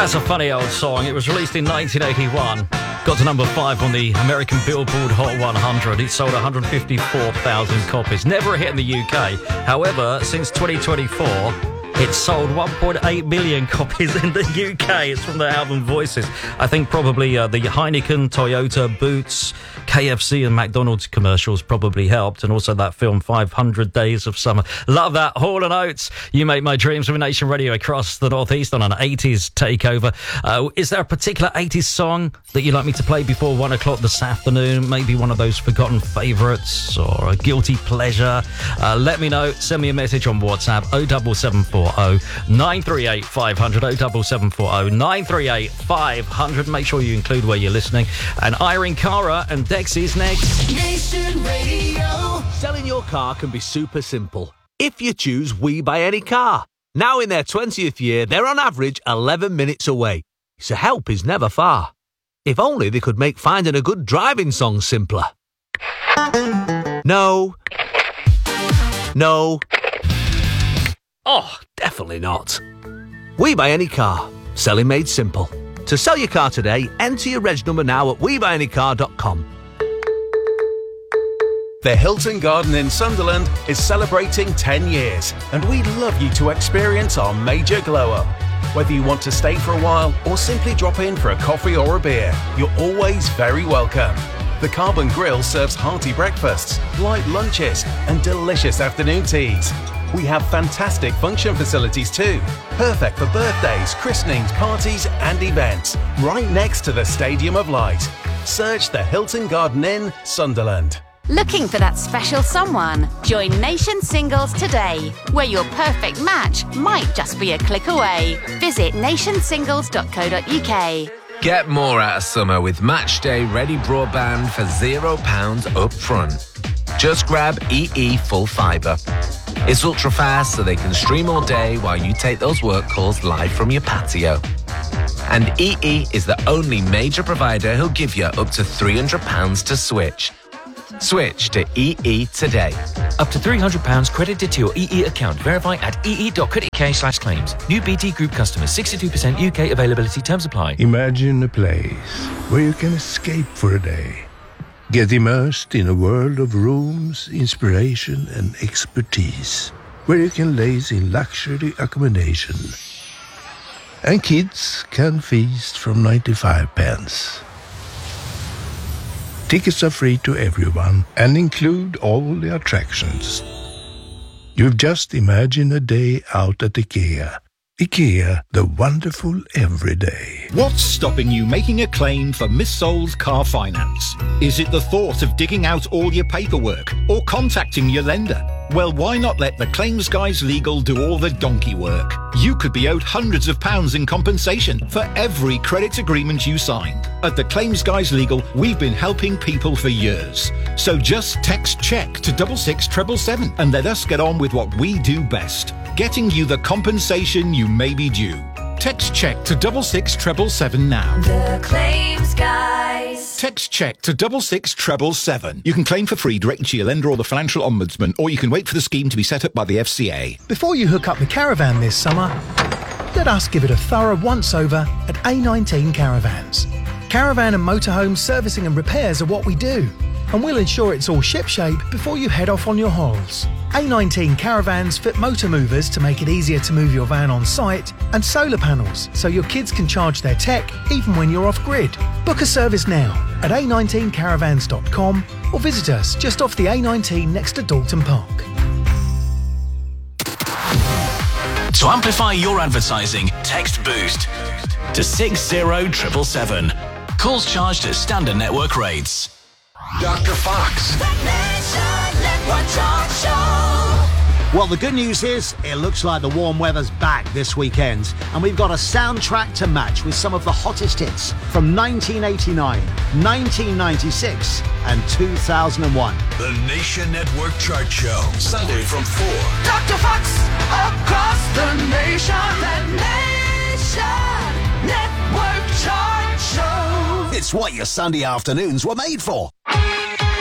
That's a funny old song. It was released in 1981. Got to number 5 on the American Billboard Hot 100. It sold 154,000 copies. Never a hit in the UK. However, since 2024, it's sold 1.8 million copies in the UK. It's from the album Voices. I think probably the Heineken, Toyota, Boots, KFC and McDonald's commercials probably helped. And also that film 500 Days of Summer. Love that. Hall & Oates. You make my dreams with Nation Radio across the Northeast on an 80s takeover. Is there a particular 80s song that you'd like me to play before 1 o'clock this afternoon? Maybe one of those forgotten favourites or a guilty pleasure? Let me know. Send me a message on WhatsApp 07740 938 500 07740 938 500. Make sure you include where you're listening. And Irene Cara and Dexy's next. Nation Radio. Selling your car can be super simple if you choose We Buy Any Car. Now in their 20th year, they're on average 11 minutes away, so help is never far. If only they could make finding a good driving song simpler. No. Oh, definitely not. We Buy Any Car. Selling made simple. To sell your car today, enter your reg number now at WeBuyAnyCar.com. The Hilton Garden in Sunderland is celebrating 10 years, and we'd love you to experience our major glow-up. Whether you want to stay for a while or simply drop in for a coffee or a beer, you're always very welcome. The Carbon Grill serves hearty breakfasts, light lunches, and delicious afternoon teas. We have fantastic function facilities too, perfect for birthdays, christenings, parties and events, right next to the Stadium of Light. Search the Hilton Garden Inn, Sunderland. Looking for that special someone? Join Nation Singles today, where your perfect match might just be a click away. Visit nationsingles.co.uk. Get more out of summer with Matchday Ready Broadband for £0 up front. Just grab EE Full Fibre. It's ultra fast so they can stream all day while you take those work calls live from your patio. And EE is the only major provider who'll give you up to £300 to switch. Switch to EE today. Up to £300 credited to your EE account. Verify at ee.co.uk/claims. New BT Group customers. 62% UK availability. Terms apply. Imagine a place where you can escape for a day. Get immersed in a world of rooms, inspiration and expertise. Where you can laze in luxury accommodation. And kids can feast from 95 pence. Tickets are free to everyone and include all the attractions. You've just imagined a day out at IKEA. IKEA, the wonderful everyday. What's stopping you making a claim for missold car finance? Is it the thought of digging out all your paperwork or contacting your lender? Well, why not let the Claims Guys Legal do all the donkey work? You could be owed hundreds of pounds in compensation for every credit agreement you signed. At the Claims Guys Legal, we've been helping people for years. So just text CHECK to 66777 and let us get on with what we do best, getting you the compensation you may be due. Text CHECK to 66777 now. The Claims Guys. Text CHECK to 66777. You can claim for free directly to your lender or the Financial Ombudsman, or you can wait for the scheme to be set up by the FCA. Before you hook up the caravan this summer, let us give it a thorough once-over at A19 Caravans. Caravan and motorhome servicing and repairs are what we do, and we'll ensure it's all shipshape before you head off on your holes. A19 Caravans fit motor movers to make it easier to move your van on site, and solar panels so your kids can charge their tech even when you're off-grid. Book a service now at a19caravans.com or visit us just off the A19 next to Dalton Park. To amplify your advertising, text BOOST to 60777. Calls charged at standard network rates. Dr. Fox. Well, the good news is it looks like the warm weather's back this weekend, and we've got a soundtrack to match with some of the hottest hits from 1989, 1996 and 2001. The Nation Network Chart Show, Sunday from 4. Dr. Fox across the nation. The Nation Network Chart Show. It's what your Sunday afternoons were made for.